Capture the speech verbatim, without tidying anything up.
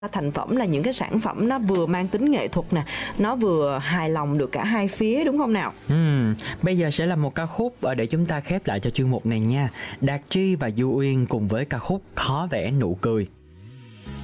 Thành phẩm là những cái sản phẩm nó vừa mang tính nghệ thuật nè, nó vừa hài lòng được cả hai phía, đúng không nào? Ừm, bây giờ sẽ là một ca khúc ờ, để chúng ta khép lại cho chuyên mục này nha. Đạt Chi và Du Uyên cùng với ca khúc Khó Vẽ Nụ Cười.